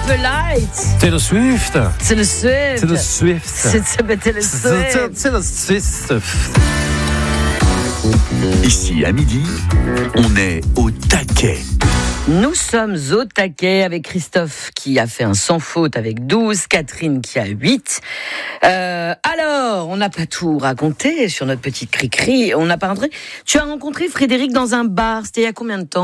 Beautiful Light. Taylor Swift. C'est le Swift. C'est le Swift. C'est le Swift. C'est le Swift. Ici, à midi, on est au taquet. Nous sommes au taquet avec Christophe qui a fait un sans faute avec 12, Catherine qui a 8. Alors, on n'a pas tout raconté sur notre petite cri-cri. On n'a pas rentré. Tu as rencontré Frédéric dans un bar. C'était il y a combien de temps ?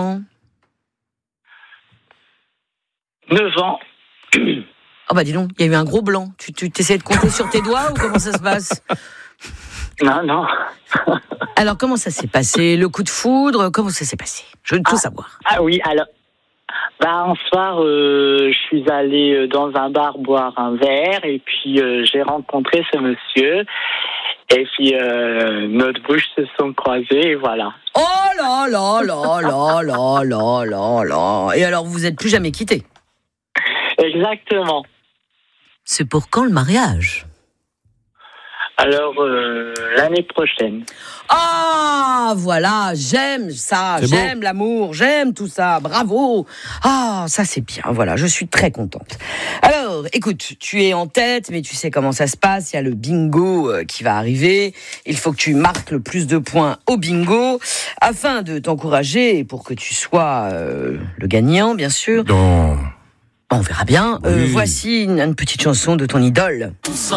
9 ans. Oh bah dis donc, il y a eu un gros blanc. Tu t'essayes de compter sur tes doigts ou comment ça se passe ? Non. Alors, comment ça s'est passé ? Le coup de foudre, comment ça s'est passé ? Je veux tout savoir. Ah oui, alors. Un soir, je suis allé dans un bar boire un verre et puis j'ai rencontré ce monsieur. Et puis notre bouches se sont croisées et voilà. Oh là là là là là là là là. Et alors, vous n'êtes plus jamais quittés ? Exactement. C'est pour quand le mariage ? Alors, l'année prochaine. Ah, voilà, j'aime ça, C'est j'aime l'amour, j'aime tout ça, bravo. Ah, ça c'est bien, voilà, je suis très contente. Alors, écoute, tu es en tête, mais tu sais comment ça se passe, il y a le bingo qui va arriver. Il faut que tu marques le plus de points au bingo, afin de t'encourager et pour que tu sois le gagnant, bien sûr. Non. On verra bien. Oui. Voici une petite chanson de ton idole.